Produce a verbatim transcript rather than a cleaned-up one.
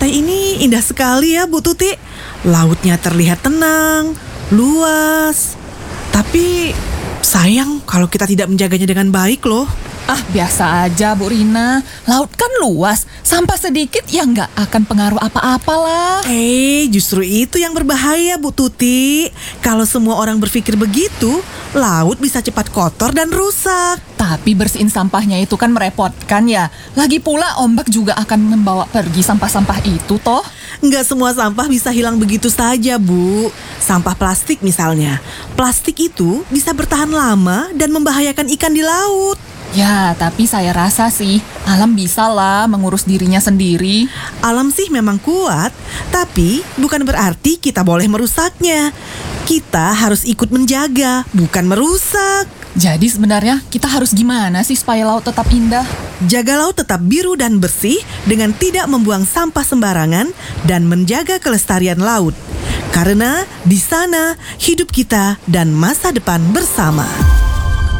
pantai ini indah sekali ya, Bu Tuti. Lautnya terlihat tenang, luas. Tapi sayang kalau kita tidak menjaganya dengan baik loh. Ah, biasa aja Bu Rina. Laut kan luas, sampah sedikit ya nggak akan pengaruh apa-apa lah. Eh, justru itu yang berbahaya, Bu Tuti. Kalau semua orang berpikir begitu, laut bisa cepat kotor dan rusak. Tapi bersihin sampahnya itu kan merepotkan ya. Lagi pula ombak juga akan membawa pergi sampah-sampah itu toh. Nggak semua sampah bisa hilang begitu saja, Bu. Sampah plastik misalnya. Plastik itu bisa bertahan lama dan membahayakan ikan di laut. Ya, tapi saya rasa sih alam bisa lah mengurus dirinya sendiri. Alam sih memang kuat, tapi bukan berarti kita boleh merusaknya. Kita harus ikut menjaga, bukan merusak. Jadi sebenarnya kita harus gimana sih supaya laut tetap indah? Jaga laut tetap biru dan bersih dengan tidak membuang sampah sembarangan dan menjaga kelestarian laut. Karena di sana hidup kita dan masa depan bersama.